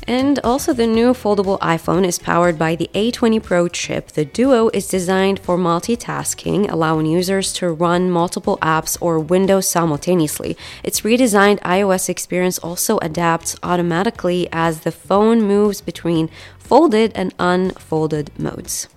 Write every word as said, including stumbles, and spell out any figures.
And also the new foldable iPhone is powered by the A twenty Pro chip. The Duo is designed for multitasking, allowing users to run multiple apps or windows simultaneously. Its redesigned iOS experience also adapts automatically as the phone moves between folded and unfolded modes.